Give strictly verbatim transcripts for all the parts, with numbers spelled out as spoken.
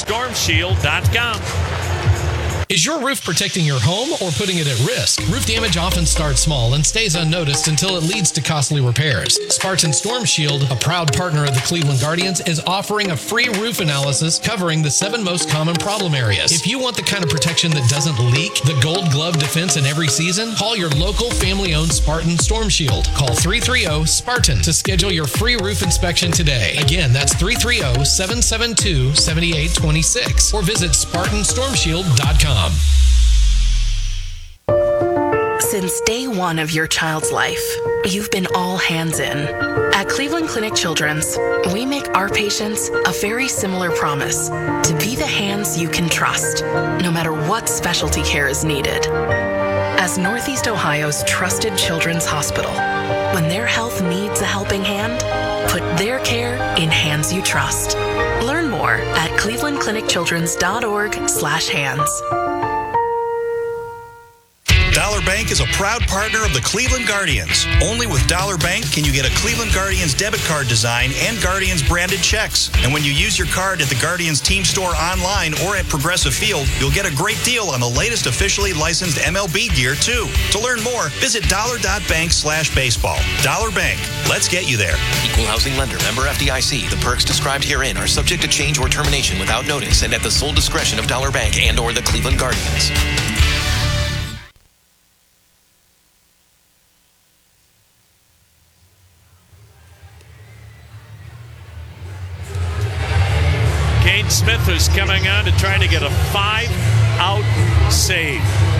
storm shield dot com. Is your roof protecting your home or putting it at risk? Roof damage often starts small and stays unnoticed until it leads to costly repairs. Spartan Storm Shield, a proud partner of the Cleveland Guardians, is offering a free roof analysis covering the seven most common problem areas. If you want the kind of protection that doesn't leak, the gold glove defense in every season, call your local family-owned Spartan Storm Shield. Call three three zero SPARTAN to schedule your free roof inspection today. Again, that's three three zero, seven seven two, seven eight two six or visit Spartan Storm Shield dot com. Since day one of your child's life, you've been all hands in. At Cleveland Clinic Children's, we make our patients a very similar promise to be the hands you can trust, no matter what specialty care is needed. As Northeast Ohio's trusted children's hospital, when their health needs a helping hand, put their care in hands you trust. Learn more at cleveland clinic children's dot org slash hands. Dollar Bank is a proud partner of the Cleveland Guardians. Only with Dollar Bank can you get a Cleveland Guardians debit card design and Guardians branded checks. And when you use your card at the Guardians team store online or at Progressive Field, you'll get a great deal on the latest officially licensed M L B gear, too. To learn more, visit dollar.bank slash baseball. Dollar Bank. Let's get you there. Equal housing lender. Member F D I C. The perks described herein are subject to change or termination without notice and at the sole discretion of Dollar Bank and or the Cleveland Guardians. Cade Smith is coming on to try to get a five-out save.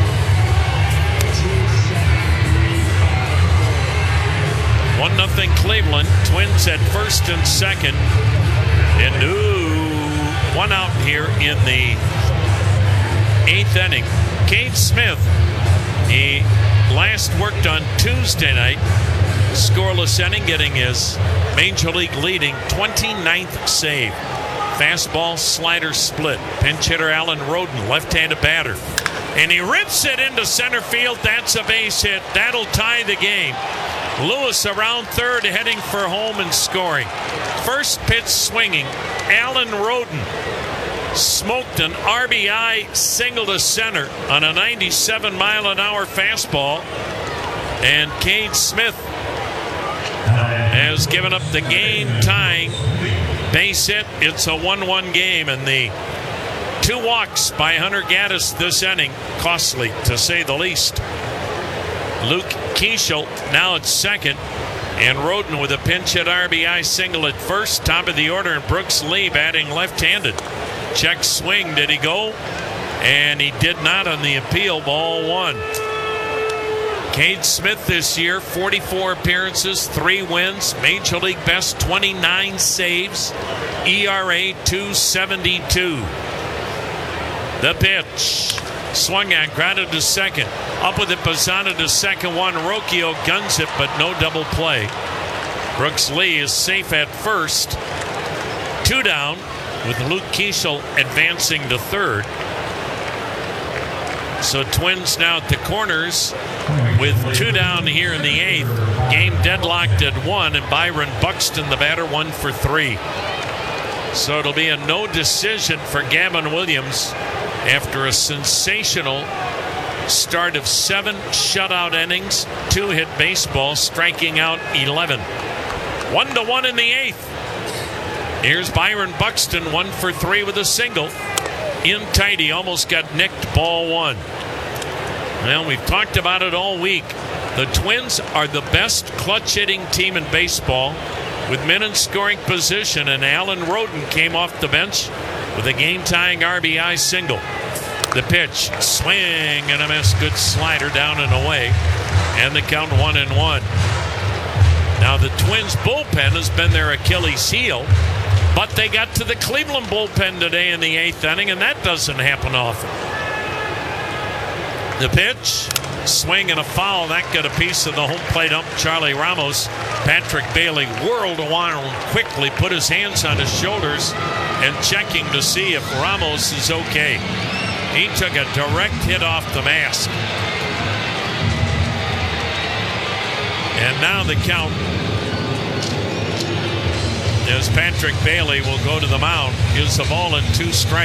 One nothing Cleveland. Twins at first and second. And ooh, one out here in the eighth inning. Cade Smith, he last worked on Tuesday night. Scoreless inning, getting his Major League leading twenty-ninth save. Fastball slider split. Pinch hitter Alan Roden, left-handed batter. And he rips it into center field. That's a base hit. That'll tie the game. Lewis around third, heading for home and scoring. First pitch swinging. Alan Roden smoked an R B I single to center on a ninety-seven mile an hour fastball. And Cade Smith has given up the game-tying base hit. It's a one one game, and the two walks by Hunter Gaddis this inning, costly to say the least. Luke Keeschel now at second, and Roden with a pinch hit R B I single at first. Top of the order, and Brooks Lee batting left-handed. Check swing, did he go? And he did not on the appeal, ball one. Cade Smith this year, forty-four appearances, three wins, Major League best twenty-nine saves, E R A two seventy-two. The pitch. Swung on, grounded to second. Up with it, Pisano to second one. Rocchio guns it, but no double play. Brooks Lee is safe at first. Two down, with Luke Keeschel advancing to third. So Twins now at the corners with two down here in the eighth. Game deadlocked at one, and Byron Buxton, the batter, one for three. So it'll be a no decision for Gavin Williams after a sensational start of seven shutout innings, two-hit baseball, striking out eleven. One to one in the eighth. Here's Byron Buxton, one for three with a single. In tight, he almost got nicked, ball one. Well, we've talked about it all week. The Twins are the best clutch-hitting team in baseball with men in scoring position, and Alan Roden came off the bench with a game-tying R B I single. The pitch, swing and a miss, good slider down and away, and the count one and one. Now the Twins bullpen has been their Achilles heel, but they got to the Cleveland bullpen today in the eighth inning, and that doesn't happen often. The pitch, swing and a foul. That got a piece of the home plate ump, Charlie Ramos. Patrick Bailey whirled around quickly, put his hands on his shoulders, and checking to see if Ramos is okay. He took a direct hit off the mask. And now the count, as Patrick Bailey will go to the mound, gives the ball in two strikes.